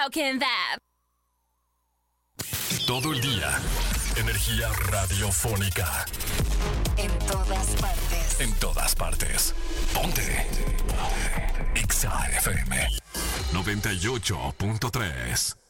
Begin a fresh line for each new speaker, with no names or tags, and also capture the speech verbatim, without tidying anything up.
How can that?
Todo el día, energía radiofónica.
En todas partes.
En todas partes. Ponte. Exa F M noventa y ocho punto tres.